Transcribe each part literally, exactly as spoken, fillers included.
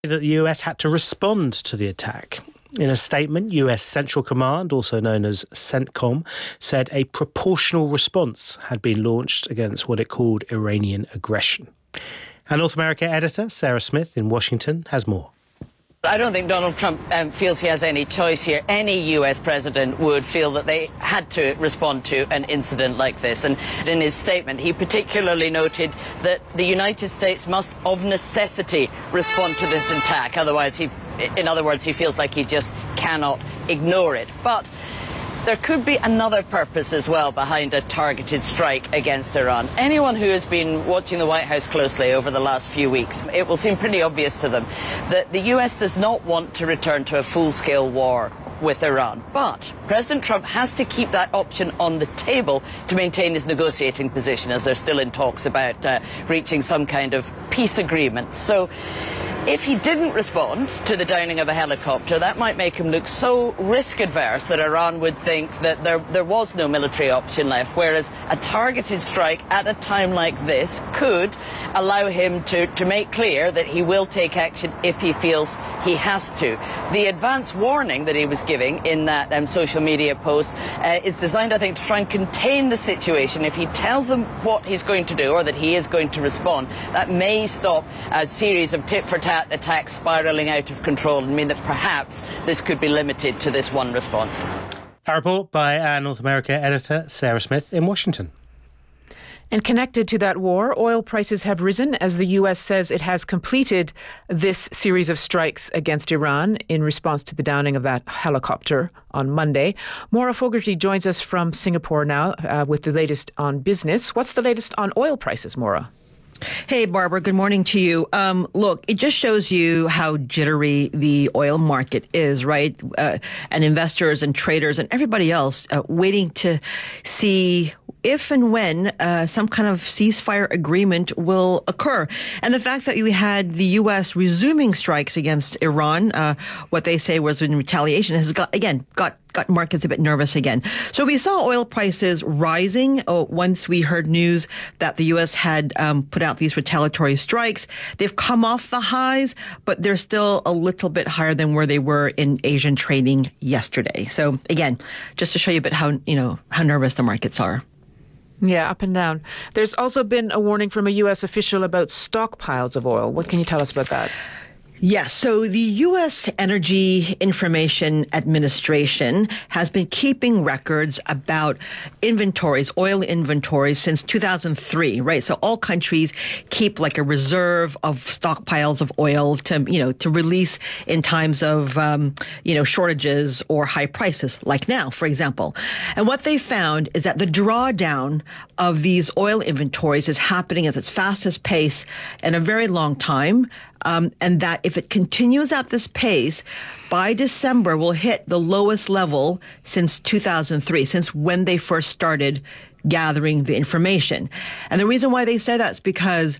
that the U S had to respond to the attack. In a statement, U S Central Command, also known as CENTCOM, said a proportional response had been launched against what it called Iranian aggression. Our North America editor, Sarah Smith in Washington, has more. I don't think Donald Trump um, feels he has any choice here. Any U S president would feel that they had to respond to an incident like this. And in his statement, he particularly noted that the United States must, of necessity, respond to this attack. Otherwise, he, in other words, he feels like he just cannot ignore it. But there could be another purpose as well behind a targeted strike against Iran. Anyone who has been watching the White House closely over the last few weeks, it will seem pretty obvious to them that the U S does not want to return to a full-scale war with Iran. But President Trump has to keep that option on the table to maintain his negotiating position, as they're still in talks about uh, reaching some kind of peace agreement. So if he didn't respond to the downing of a helicopter, that might make him look so risk-averse that Iran would think that there, there was no military option left, whereas a targeted strike at a time like this could allow him to, to make clear that he will take action if he feels he has to. The advance warning that he was giving in that um, social media post uh, is designed, I think, to try and contain the situation. If he tells them what he's going to do or that he is going to respond, that may stop a series of tit-for-tat attacks spiralling out of control and mean that perhaps this could be limited to this one response. A report by our North America editor, Sarah Smith in Washington. And connected to that war, oil prices have risen as the U S says it has completed this series of strikes against Iran in response to the downing of that helicopter on Monday. Maura Fogarty joins us from Singapore now uh, with the latest on business. What's the latest on oil prices, Maura? Hey, Barbara, good morning to you. Um, look, it just shows you how jittery the oil market is, right? Uh, and investors and traders and everybody else uh, waiting to see if and when uh, some kind of ceasefire agreement will occur. And the fact that we had the U S resuming strikes against Iran, uh, what they say was in retaliation, has got, again, got got markets a bit nervous again. So we saw oil prices rising uh, once we heard news that the U S had um, put out these retaliatory strikes. They've come off the highs, but they're still a little bit higher than where they were in Asian trading yesterday. So again, just to show you a bit how, you know, how nervous the markets are. Yeah, up and down. There's also been a warning from a U S official about stockpiles of oil. What can you tell us about that? Yes. So the U S Energy Information Administration has been keeping records about inventories, oil inventories, since two thousand three, right? So all countries keep like a reserve of stockpiles of oil to, you know, to release in times of, um, you know, shortages or high prices, like now, for example. And what they found is that the drawdown of these oil inventories is happening at its fastest pace in a very long time. Um, and that if it continues at this pace, by December we'll hit the lowest level since two thousand three, since when they first started gathering the information. And the reason why they say that is because,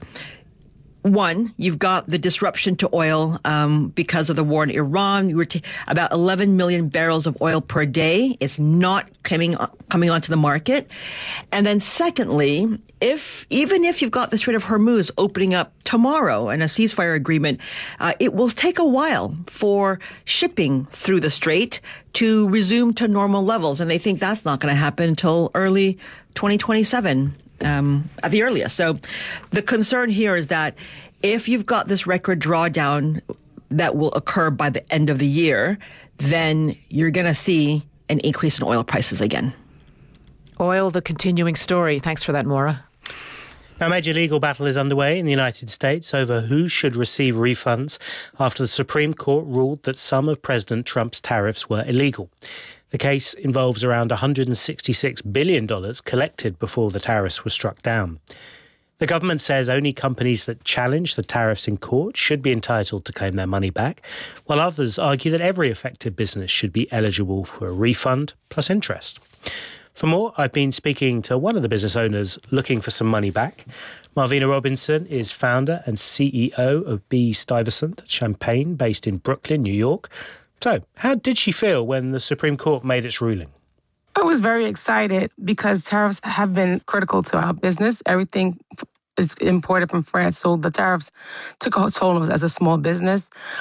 one, you've got the disruption to oil um, because of the war in Iran. You were t- about eleven million barrels of oil per day. It's not coming coming onto the market. And then secondly, if even if you've got the Strait of Hormuz opening up tomorrow and a ceasefire agreement, uh, it will take a while for shipping through the strait to resume to normal levels. And they think that's not going to happen until early twenty twenty-seven. Um, at the earliest. So the concern here is that if you've got this record drawdown that will occur by the end of the year, then you're going to see an increase in oil prices again. Oil, the continuing story. Thanks for that, Maura. A major legal battle is underway in the United States over who should receive refunds after the Supreme Court ruled that some of President Trump's tariffs were illegal. The case involves around one hundred sixty-six billion dollars collected before the tariffs were struck down. The government says only companies that challenge the tariffs in court should be entitled to claim their money back, while others argue that every affected business should be eligible for a refund plus interest. For more, I've been speaking to one of the business owners looking for some money back. Marvina Robinson is founder and C E O of B. Stuyvesant Champagne, based in Brooklyn, New York. So, how did she feel when the Supreme Court made its ruling? I was very excited because tariffs have been critical to our business. Everything it's imported from France. So the tariffs took a toll on us as a small business.